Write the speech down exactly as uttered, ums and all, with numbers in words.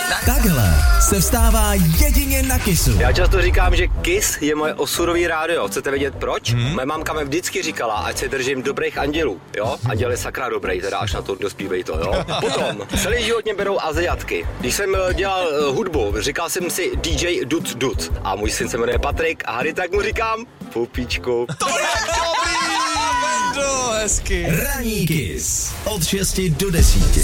Takhle se vstává jedině na Kissu. Já často říkám, že Kiss je moje osudový rádio. Chcete vědět proč? Hmm? Moje mámka mi vždycky říkala, ať se držím dobrých andělů. Jo? Anděl je sakra dobrý, teda až na to dospívej to, jo? Potom, celý život mě berou Aziatky. Když jsem dělal uh, hudbu, říkal jsem si D J Dud Dud. A můj syn se jmenuje Patrik a hady tak mu říkám Pupíčku. To je dobrý! No, hezky. Ranní Kiss od šesti do desíti.